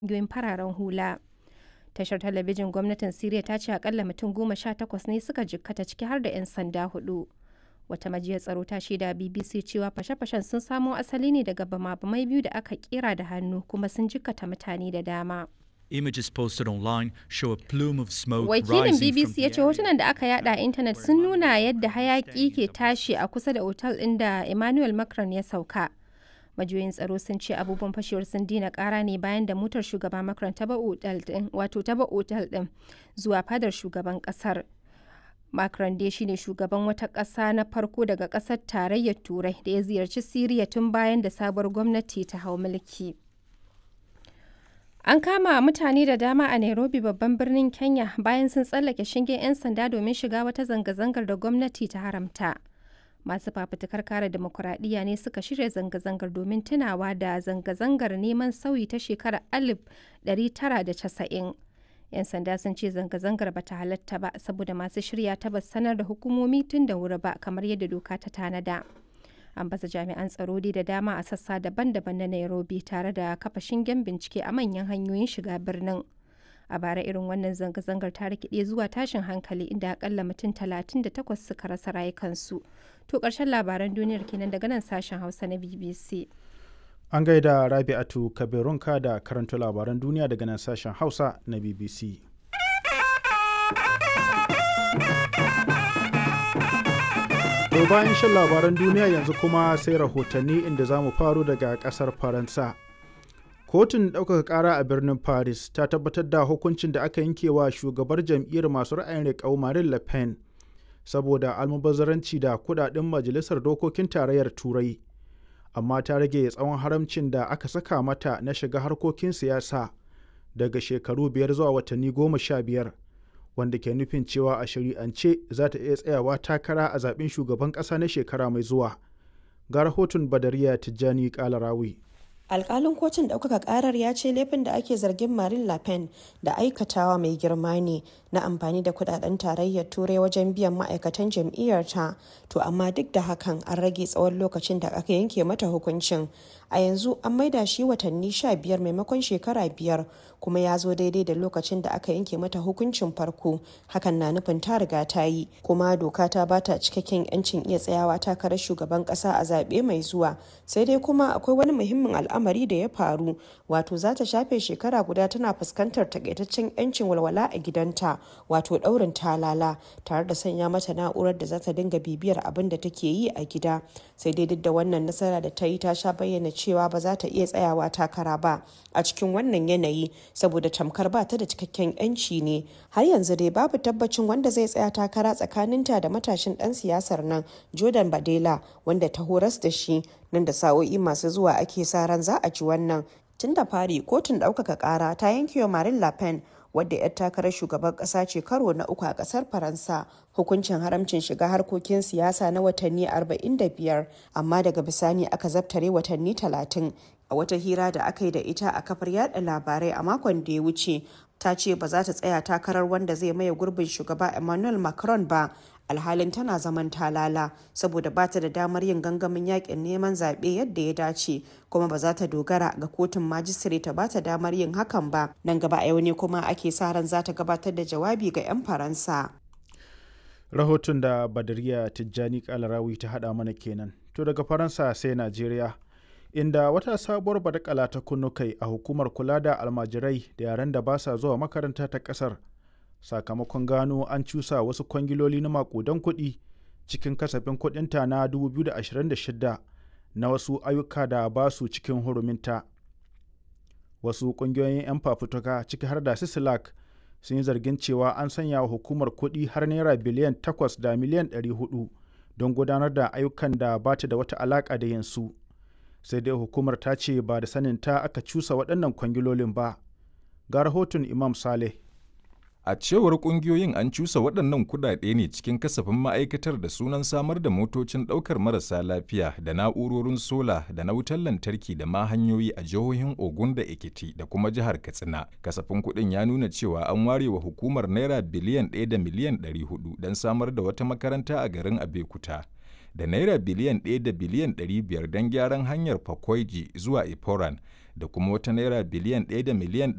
ƙungiyoyin fararen hula. Tashar talabijin gwamnatin Siriya ta ce akalla mutum 18 ne suka jikkata ciki har da 'yan sanda 4. Wata majiyar tsaro ta shaida BBC cewa fashe-fashen sun samo asali ne daga bama-bamai biyu da aka kera da hannu kuma sun jikkata mutane da dama. Images posted online show a plume of smoke Wakilin rising from BBC ya the ce area. hotunan da aka yada a intanet sun nuna yadda hayaki ke tashi a kusa da otal ɗin da Emmanuel Macron ya sauka. Majiyoyin tsaro sun ce abubuwan fashewar sun dina kara ne bayan da motar shugaba Macron ta ba otal ɗin zuwa fadar shugaban kasar. Macron dai shine shugaban wata ƙasa na farko daga ƙasar tarayyar Turai da ya ziyarci Siriya tun bayan da sabuwar gwamnati ta hau mulki. An kama mutane da dama a Nairobi babban birnin Kenya bayan sun tsallake shingen 'yan sanda domin shiga wata zanga-zangar da gwamnati ta haramta. Masu fafutukar kare demokuraɗiyya ne suka shirya zanga-zangar domin tunawa da zanga-zangar neman sauyi ta shekarar 1990. 'Yan sanda sun ce zanga-zangar ba ta halatta ba saboda masu shirya ta ba sanar da hukumomi tun da wuri ba kamar yadda doka ta tanada. An baza jami'an tsaro dai da dama a sassa daban-daban na Nairobi tare da kafa shingen bincike a manyan hanyoyin shiga birnin. A bara irin wannan zanga-zangar ta rikide zuwa tashin hankali inda akalla mutum 38 suka rasa rayukansu. To ƙarshen labaran duniyar kenan daga nan sashen Hausa na BBC. An gaida Rabi'atu Kabirunka da karanta labaran duniya daga nan sashen Hausa na BBC. To bayan shan labaran duniya yanzu kuma sai rahotanni inda za mu faro daga ƙasar Faransa. Kotun ɗaukaka ƙara a birnin Paris ta tabbatar da hukuncin da aka yanke wa shugabar jam'iyyar masu ra'ayin riƙau Marine Le Pen saboda almubazzaranci da kuɗaɗen Majalisar Dokokin Tarayyar Turai. Amma ta rage tsawon haramcin da aka saka mata na shiga harkokin siyasa daga shekaru 5 zuwa watanni 15, wanda ke nufin cewa a shari'ance za ta iya tsayawa takara a zaben shugaban ƙasa na shekara mai zuwa. Ga rahoton Badariya Tijjani Kalarawi. Alƙalin kotun ɗaukaka ƙarar ya ce laifin da ake zargin Marine Le Pen da aikatawa mai girma ne na amfani da kudaden tarayyar turai wajen biyan ma'aikatan jam'iyyarta, to amma duk da hakan an rage tsawon lokacin da aka yanke mata hukuncin. A yanzu an maida shi watanni 15 maimakon shekara 5, kuma ya zo daidai da lokacin da aka yanke mata hukuncin farko. Hakan na nufin ta riga ta yi, kuma doka ta bata cikakken 'yancin iya tsayawa takarar shugaban ƙasa a zaɓe mai zuwa. Sai dai kuma akwai wani muhimmin al'amari da ya faru, wato za ta shafe shekara guda tana fuskantar takaitaccen 'yancin walwala a gidanta, wato ɗaurin talala, tare da sanya mata na'urar da za ta dinga bibiyar abin da take yi a gida. Sai dai duk da wannan nasara da ta yi, ta sha bayyana cewa ba za ta iya tsayawa takara ba a cikin wannan yanayi saboda tamkar ba ta da cikakken 'yanci ne. Har yanzu dai babu tabbacin wanda zai tsaya takara tsakaninta da matashin ɗan siyasar nan Jordan Bardella, wanda ta horas da shi. Nan da sa'o'i masu zuwa ake sa ran za a ji wannan. Tun da fari kotun ɗaukaka ƙara ta yanke wa Marine Le Pen, wadda 'yar takarar shugaban ƙasa ce karo na 3 a ƙasar Faransa, hukuncin haramcin shiga harkokin siyasa na watanni 45, amma daga bisani aka zabtare watanni 30. A wata hira da aka yi da ita a kafar yada labarai a makon da ya wuce, ta ce ba za ta tsaya takarar wanda zai maye gurbin shugaba Emmanuel Macron ba, alhalin tana zaman talala saboda ba ta da damar yin gangamin yakin neman zaɓe yadda ya dace, kuma ba za ta dogara ga kotun majistare ta ba ta damar yin hakan ba. Nan gaba a yau ne kuma ake sa ran za ta gabatar da jawabi ga 'yan Faransa. Rahoton da Badariya Tijjani Kalarawi ta haɗa mana kenan. To daga Faransa sai Najeriya, inda wata sabuwar badakala ta kunnu kai a hukumar kula da almajirai da yaran da ba sa zuwa makaranta ta ƙasar, sakamakon gano an cusa wasu kwangiloli na makudan kuɗi cikin kasafin kuɗinta na 2026 na wasu ayyuka da ba su cikin huruminta. Wasu ƙungiyoyin 'yan fafutuka ciki har da Sisilak sun yi zargin cewa an sanya wa hukumar kuɗi har naira biliyan 8 da miliyan 400 don gudanar da ayyukan da ba ta da wata alaƙa da yinsu. Sai dai hukumar ta ce ba da saninta aka cusa waɗannan kwangilolin ba. Ga rahoton Imam Saleh. A cewar ƙungiyoyin an cusa waɗannan kuɗaɗe ne cikin kasafin ma'aikatar da sunan samar da motocin ɗaukar marasa lafiya da na'urorin sola da na wutar lantarki da ma hanyoyi a jihohin Ogun da Ekiti da kuma jihar Katsina. Kasafin kuɗin ya nuna cewa an ware wa hukumar naira biliyan 1 da miliyan 400 don samar da wata makaranta a garin Abeokuta, da naira biliyan 1 da biliyan 500 don gyaran hanyar Fakwaiji zuwa Iporan, da kuma wata naira biliyan 1 da miliyan